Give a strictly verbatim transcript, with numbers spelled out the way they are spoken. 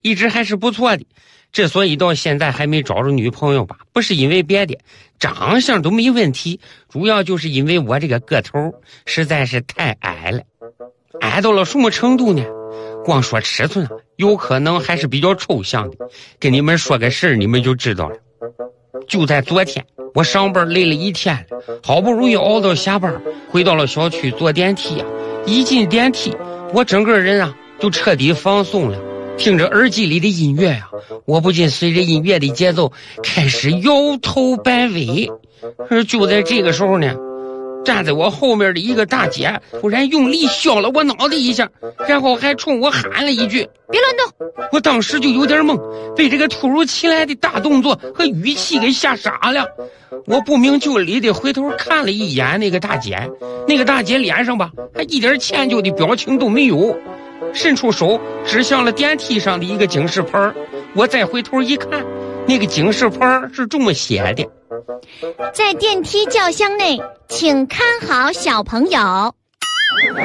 一直还是不错的。之所以到现在还没找着女朋友吧，不是因为别的，长相都没问题，主要就是因为我这个个头实在是太矮了。矮到了什么程度呢？光说尺寸啊，有可能还是比较抽象的。跟你们说个事儿，你们就知道了。就在昨天，我上班累了一天了，好不容易熬到下班，回到了小区坐电梯啊。一进电梯，我整个人啊就彻底放松了。听着耳机里的音乐呀、啊，我不禁随着音乐的节奏开始摇头摆尾。而就在这个时候呢，站在我后面的一个大姐突然用力削了我脑袋一下，然后还冲我喊了一句：“ 别乱动！” 我当时就有点懵，被这个突如其来的大动作和语气给吓傻了。我不明就里的回头看了一眼那个大姐，那个大姐脸上吧还一点歉疚的表情都没有，伸出手指向了电梯上的一个警示牌。我再回头一看，那个警示牌是这么写的： 在电梯轿厢内请看好小朋友。